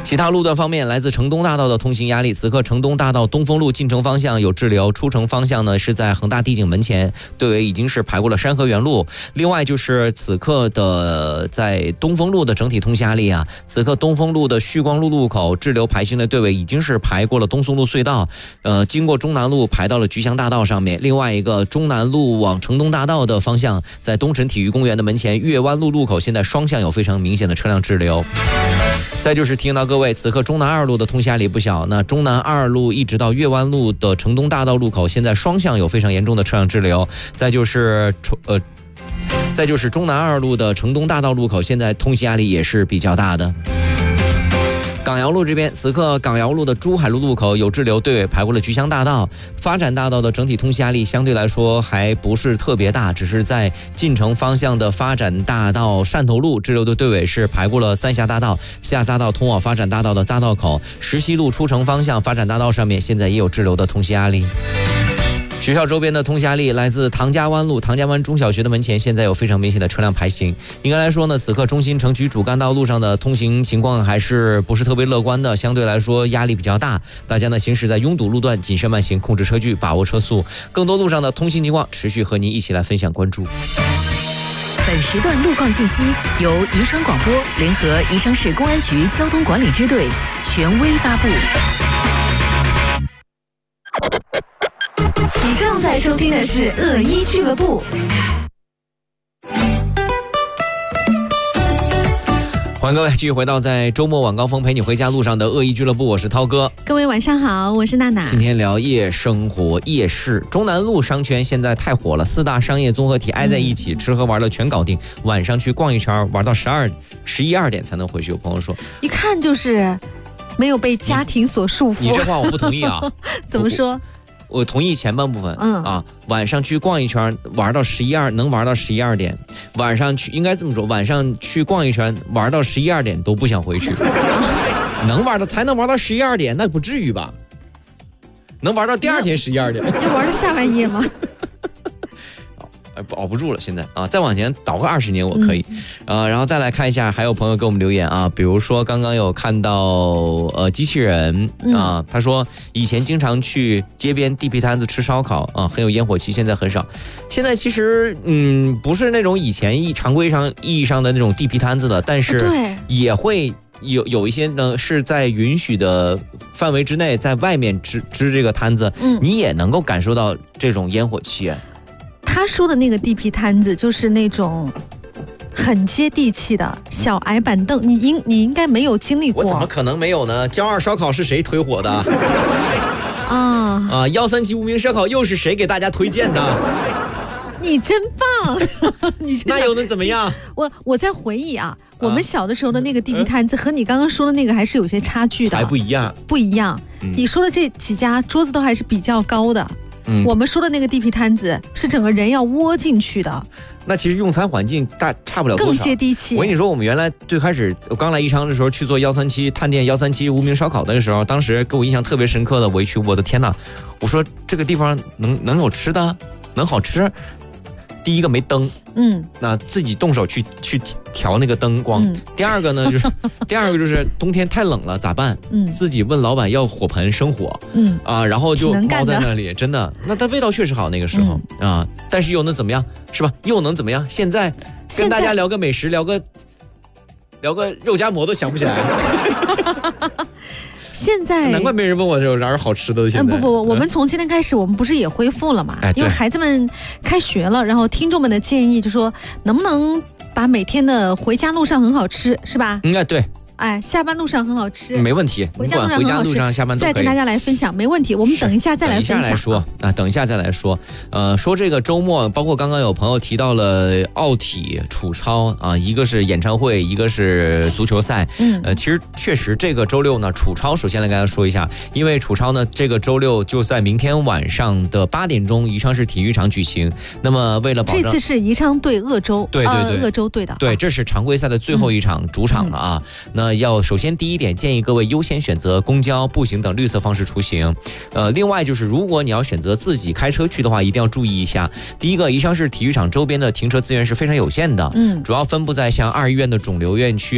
其他路段方面，来自城东大道的通行压力，此刻城东大道东风路进城方向有滞留，出城方向呢是在恒大帝景门前，队尾已经是排过了山河园路。另外就是此刻的在东风路的整体通行压力啊，此刻东风路的旭光路路口滞留排行的队尾已经是排过了东松路隧道，经过中南路排到了菊祥大道上面。另外一个中南路往城东大道的方向，在东辰体育公园的门前岳湾路路口，现在双向有非常明显的车辆滞留。再就是提醒到各位，此刻中南二路的通行压力不小，那中南二路一直到岳湾路的城东大道路口，现在双向有非常严重的车辆滞留。再就是中南二路的城东大道路口，现在通行压力也是比较大的。港瑶路这边，此刻港瑶路的珠海路路口有滞留，队尾排过了菊祥大道。发展大道的整体通行压力相对来说还不是特别大，只是在进城方向的发展大道汕头路滞留的队尾是排过了三峡大道、下匝道通往发展大道的匝道口。石溪路出城方向发展大道上面现在也有滞留的通行压力。学校周边的通行压力来自唐家湾路唐家湾中小学的门前，现在有非常明显的车辆排行。应该来说呢，此刻中心城区主干道路上的通行情况还是不是特别乐观的，相对来说压力比较大。大家呢行驶在拥堵路段谨慎慢行，控制车距，把握车速。更多路上的通行情况持续和您一起来分享关注。 本时段路况信息由宜昌广播联合宜昌市公安局交通管理支队权威发布。你正在收听的是恶一俱乐部。 欢迎各位继续回到在周末晚高峰陪你回家路上的恶意俱乐部，我是涛哥。 各位晚上好，我是娜娜。 今天聊夜生活，夜市。中南路商圈现在太火了，四大商业综合体挨在一起，吃喝玩乐全搞定。晚上去逛一圈，玩到11、2点才能回去。有朋友说， 一看就是没有被家庭所束缚。 你这话我不同意啊。 怎么说？ 我同意前半部分，晚上去逛一圈，玩到能玩到11、2点。晚上去应该这么说，晚上去逛一圈，玩到11、2点都不想回去。能玩到11、2点，那不至于吧？能玩到第二天11、2点？ 要玩到下半夜吗？ 熬不住了，现在啊，再往前倒个20年我可以，然后再来看一下，还有朋友给我们留言啊，比如说刚刚有看到机器人啊，他说以前经常去街边地皮摊子吃烧烤啊，很有烟火气，现在很少。现在其实不是那种以前常规意义上的那种地皮摊子了，但是也会有一些呢是在允许的范围之内，在外面支这个摊子，你也能够感受到这种烟火气。 他说的那个地皮摊子就是那种很接地气的小矮板凳，你应该没有经历过。 我怎么可能没有呢？焦二烧烤是谁推火的？137无名烧烤又是谁给大家推荐的？ 你真棒！ 那又能怎么样？ 我在回忆啊，我们小的时候的那个地皮摊子和你刚刚说的那个还是有些差距的， 还不一样。 你说的这几家桌子都还是比较高的。我们说的那个地皮摊子是整个人要窝进去的， 那其实用餐环境差不了多少， 更接地气。 我跟你说，我们原来最开始我刚来宜昌的时候去做137探店137无名烧烤的时候，当时给我印象特别深刻的，我一去，我的天哪！我说这个地方能有吃的，能好吃。第一个没灯，那自己动手去调那个灯光。第二个呢，就是冬天太冷了咋办？自己问老板要火盆生火，然后就猫在那里，真的，那它味道确实好那个时候啊。但是又能怎么样，是吧？又能怎么样？现在跟大家聊个美食，聊个肉夹馍都想不起来。 现在难怪没人问我有啥好吃的。现在不，我们从今天开始，我们不是也恢复了嘛？因为孩子们开学了，然后听众们的建议就说，能不能把每天的回家路上很好吃，是吧？ 对。 下班路上很好吃， 没问题。 回家路上下班都可以。 再跟大家来分享，没问题。我们等一下再来分享。 等一下再来说。说这个周末，包括刚刚有朋友提到了奥体、楚超啊，一个是演唱会，一个是足球赛。其实确实这个周六呢，楚超首先来跟大家说一下，因为楚超呢，这个周六就在明天晚上的8点钟，宜昌市体育场举行。那么为了保证这次是宜昌对鄂州， 对， 鄂州队的， 对，这是常规赛的最后一场主场了啊。那要首先第一点，建议各位优先选择公交、步行等绿色方式出行。另外就是如果你要选择自己开车去的话，一定要注意一下。第一个，宜昌市体育场周边的停车资源是非常有限的，主要分布在像2医院的肿瘤院区。